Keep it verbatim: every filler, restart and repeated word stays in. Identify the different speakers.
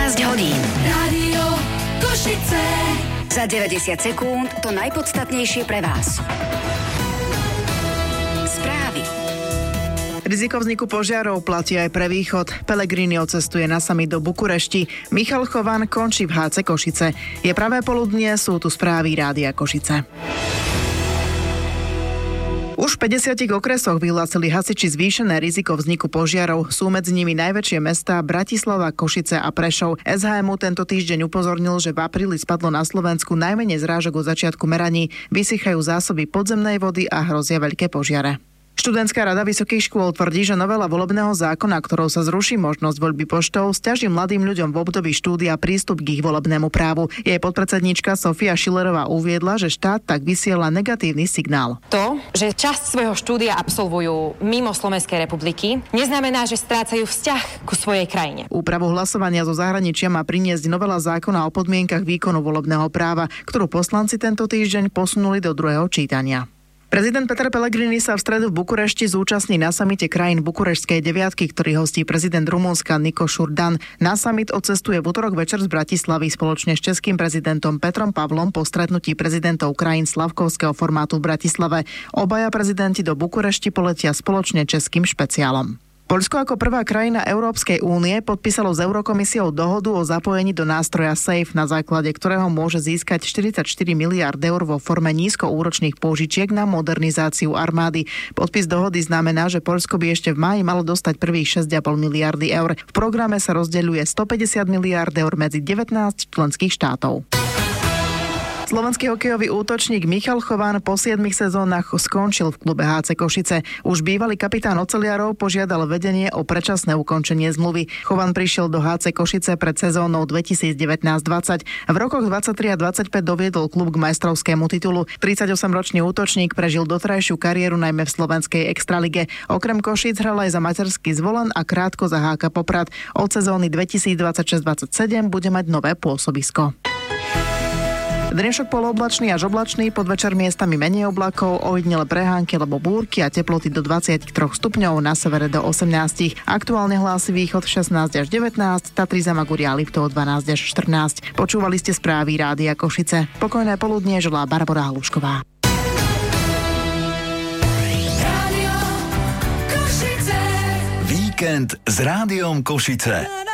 Speaker 1: štrnásť hodín.
Speaker 2: Rádio Košice.
Speaker 1: Za deväťdesiat sekúnd to najpodstatnejšie pre vás. Správy.
Speaker 3: Riziko vzniku požiarov platí aj pre východ. Pellegrini odcestuje na summit do Bukurešti. Michal Chovan končí v há cé Košice. Je pravé poludnie, sú tu správy Rádia Košice. Už v päťdesiatich okresoch vyhlásili hasiči zvýšené riziko vzniku požiarov. Sú medzi nimi najväčšie mestá Bratislava, Košice a Prešov. es há em ú tento týždeň upozornil, že v apríli spadlo na Slovensku najmenej zrážok od začiatku meraní. Vysychajú zásoby podzemnej vody a hrozia veľké požiare. Študentská rada vysokých škôl tvrdí, že novela volebného zákona, ktorou sa zruší možnosť voľby poštou, sťaží mladým ľuďom v období štúdia prístup k ich volebnému právu. Jej podpredsedníčka Sofia Schillerová uviedla, že štát tak vysiela negatívny signál.
Speaker 4: To, že časť svojho štúdia absolvujú mimo Slovenskej republiky, neznamená, že strácajú vzťah ku svojej krajine.
Speaker 3: Úpravu hlasovania zo zahraničia má priniesť novela zákona o podmienkach výkonu volebného práva, ktorú poslanci tento týždeň posunuli do druhého čítania. Prezident Peter Pellegrini sa v stredu v Bukurešti zúčastní na samite krajín Bukurešťskej deviatky, ktorý hostí prezident Rumunska Nicolas Šurdan. Na samit odcestuje v utorok večer z Bratislavy spoločne s českým prezidentom Petrom Pavlom po stretnutí prezidentov krajín slavkovského formátu v Bratislave. Obaja prezidenti do Bukurešti poletia spoločne českým špeciálom. Poľsko ako prvá krajina Európskej únie podpísalo s Eurokomisiou dohodu o zapojení do nástroja SAFE, na základe ktorého môže získať štyridsaťštyri miliárd eur vo forme nízkoúročných pôžičiek na modernizáciu armády. Podpis dohody znamená, že Poľsko by ešte v máji malo dostať prvých šesť a pol miliardy eur. V programe sa rozdeľuje stopäťdesiat miliárd eur medzi devätnásť členských štátov. Slovenský hokejový útočník Michal Chovan po siedmich sezónach skončil v klube há cé Košice. Už bývalý kapitán oceliarov požiadal vedenie o predčasné ukončenie zmluvy. Chovan prišiel do há cé Košice pred sezónou dvetisícdevätnásť dvadsať. V rokoch dvadsaťtri a dvadsaťpäť doviedol klub k majstrovskému titulu. tridsaťosemročný útočník prežil doterajšiu kariéru najmä v slovenskej extralige. Okrem Košíc hral aj za materský Zvolen a krátko za há ká Poprad. Od sezóny dvetisícdvadsaťšesť dvadsaťsedem bude mať nové pôsobisko. Dnešok polooblačný až oblačný, podvečer miestami menej oblakov, ojedinele prehánky alebo búrky a teploty do dvadsaťtri stupňov, na severe do osemnásť. Aktuálne hlási východ šestnásť až devätnásť, Tatry, Zamaguria a Liptov dvanásť až štrnásť. Počúvali ste správy Rádia Košice. Pokojné poludnie želá Barbora Halušková.
Speaker 5: Víkend s Rádiom Košice.